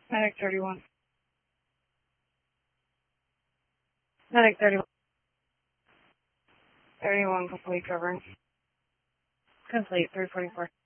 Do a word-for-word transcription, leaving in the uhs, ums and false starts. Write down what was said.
Medic thirty-one. Medic thirty-one. thirty-one complete covering. Complete, three forty-four.